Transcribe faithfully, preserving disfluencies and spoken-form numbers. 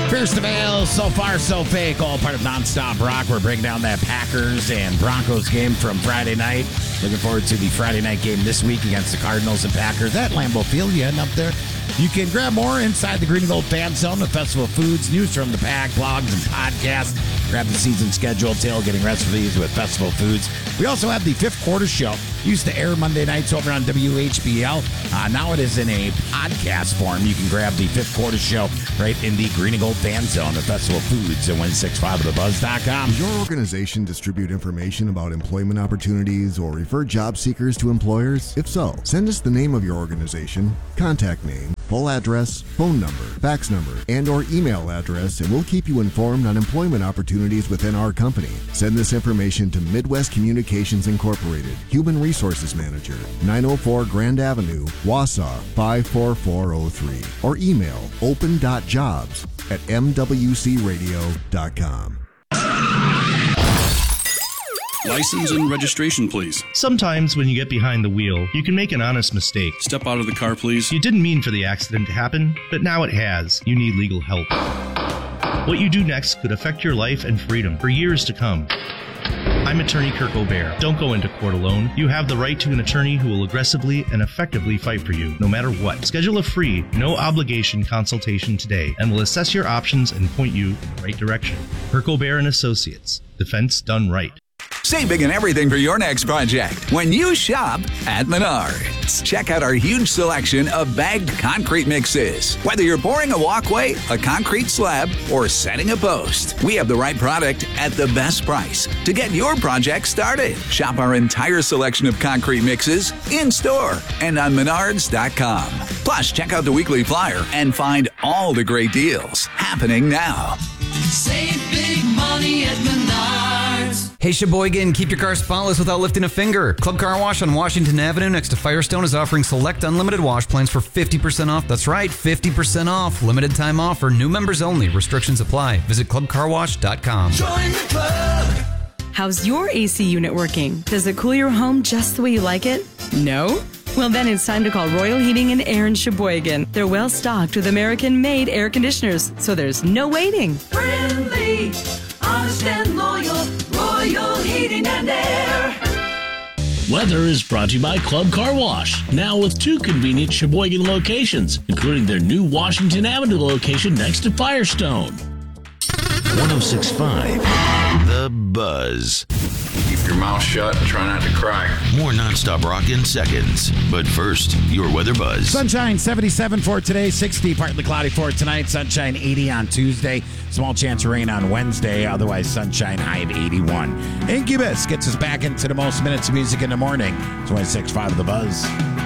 Pierce the Veil, So Far, So Fake, all part of Nonstop Rock. We're breaking down that Packers and Broncos game from Friday night. Looking forward to the Friday night game this week against the Cardinals and Packers at Lambeau Field. You heading up there? You can grab more inside the Green and Gold Fan Zone, the Festival of Foods, news from the Pack, blogs, and podcasts. Grab the season schedule, tailgating recipes with Festival Foods. We also have the Fifth Quarter Show. Used to air Monday nights over on W H B L. Uh, now it is in a podcast form. You can grab the Fifth Quarter Show right in the Green and Gold Fan Zone, the Festival Foods at one sixty-five the buzz dot com. Does your organization distribute information about employment opportunities or refer job seekers to employers? If so, send us the name of your organization, contact name, full address, phone number, fax number, and or email address, and we'll keep you informed on employment opportunities within our company. Send this information to Midwest Communications Incorporated, Human Resources Manager, nine oh four Grand Avenue, Wausau, five four four oh three, or email open dot jobs at m w c radio dot com. License and registration, please. Sometimes when you get behind the wheel, you can make an honest mistake. Step out of the car, please. You didn't mean for the accident to happen, but now it has. You need legal help. What you do next could affect your life and freedom for years to come. I'm attorney Kirk O'Bear. Don't go into court alone. You have the right to an attorney who will aggressively and effectively fight for you, no matter what. Schedule a free, no-obligation consultation today, and we'll assess your options and point you in the right direction. Kirk O'Bear and Associates. Defense done right. Save big on everything for your next project when you shop at Menards. Check out our huge selection of bagged concrete mixes. Whether you're pouring a walkway, a concrete slab, or setting a post, we have the right product at the best price to get your project started. Shop our entire selection of concrete mixes in-store and on menards dot com. Plus, check out the weekly flyer and find all the great deals happening now. Save big money at Menards. Hey Sheboygan, keep your car spotless without lifting a finger. Club Car Wash on Washington Avenue next to Firestone is offering select unlimited wash plans for fifty percent off. That's right, fifty percent off. Limited time offer. New members only. Restrictions apply. Visit club car wash dot com. Join the club. How's your A C unit working? Does it cool your home just the way you like it? No? Well, then it's time to call Royal Heating and Air in Sheboygan. They're well stocked with American-made air conditioners, so there's no waiting. Friendly, honest and loyal, Royal Heating and Air. Weather is brought to you by Club Car Wash, now with two convenient Sheboygan locations, including their new Washington Avenue location next to Firestone. one oh six point five The Buzz. Keep your mouth shut and try not to cry. More nonstop rock in seconds. But first, your weather buzz. Sunshine seventy-seven for today, sixty, partly cloudy for tonight. Sunshine eighty on Tuesday. Small chance of rain on Wednesday. Otherwise, sunshine high of eighty-one. Incubus gets us back into the most minutes of music in the morning. It's one six point five The Buzz.